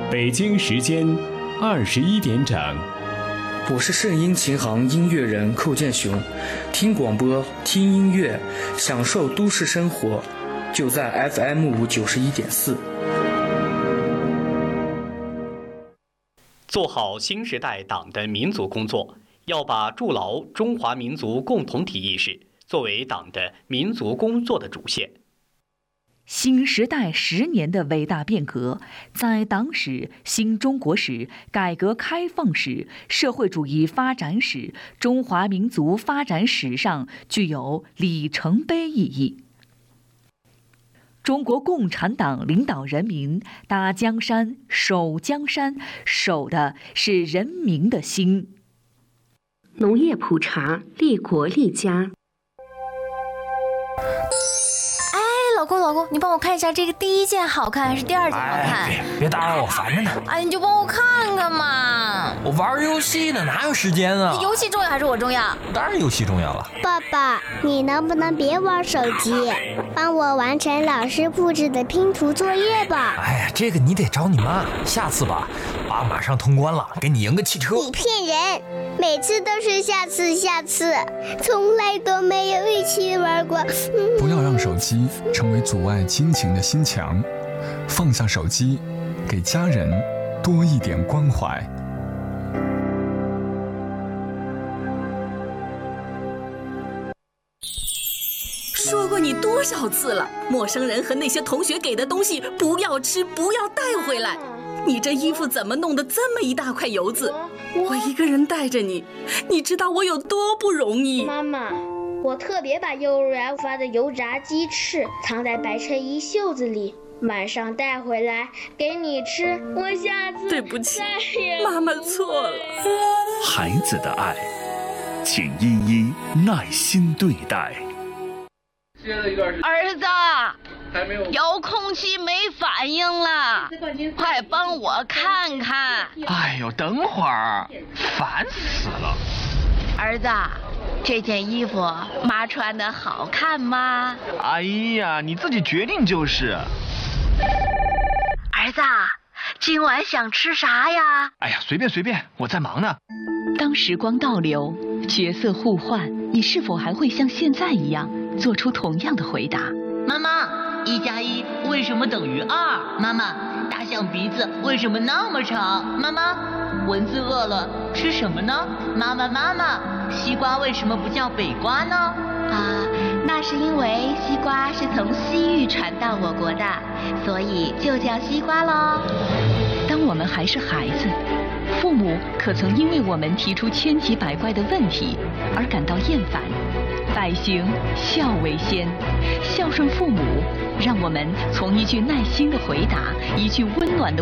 北京时间21点整。 我是圣音琴行音乐人寇建雄，听广播，听音乐，享受都市生活，就在 FM91.4。 做好新时代党的民族工作，要把筑牢中华民族共同体意识作为党的民族工作的主线。 新时代10年的伟大变革，在党史、新中国史、改革开放史、社会主义发展史、中华民族发展史上具有里程碑意义。中国共产党领导人民打江山、守江山，守的是人民的心。 农业普查，利国利家。 老公，你帮我看一下这个第一件好看还是第二件好看？ 别打扰我，烦着呢。 哎，你就帮我看看嘛。 我玩游戏呢，哪有时间啊？ 游戏重要还是我重要？ 当然游戏重要了。 爸爸，你能不能别玩手机，帮我完成老师布置的拼图作业吧？ 哎呀，这个你得找你妈，下次吧。爸马上通关了，给你赢个汽车。 你骗人，每次都是下次，从来都没有一起玩过。 不要让手机成为阻碍亲情的心墙，放下手机，给家人多一点关怀。 说过你多少次了，陌生人和那些同学给的东西不要吃，不要带回来。你这衣服怎么弄得这么一大块油渍？我一个人带着你，你知道我有多不容易。 妈妈，我特别把幼儿园发的油炸鸡翅藏在白衬衣袖子里，晚上带回来给你吃。我下次对不起，妈妈错了。 孩子的爱，请一一耐心对待。 儿子，遥控器没反应了，快帮我看看。 哎呦，等会儿，烦死了。 儿子，这件衣服妈穿的好看吗？ 哎呀，你自己决定就是。 儿子，今晚想吃啥呀？ 哎呀，随便，我在忙呢。 当时光倒流，角色互换，你是否还会像现在一样做出同样的回答？ 妈妈，1+1为什么等于2？妈妈，大象鼻子为什么那么长？妈妈，蚊子饿了吃什么呢？妈妈，西瓜为什么不叫北瓜呢？那是因为西瓜是从西域传到我国的，所以就叫西瓜咯。 当我们还是孩子，父母可曾因为我们提出千奇百怪的问题而感到厌烦？百行孝为先，孝顺父母，让我们从一句耐心的回答，一句温暖的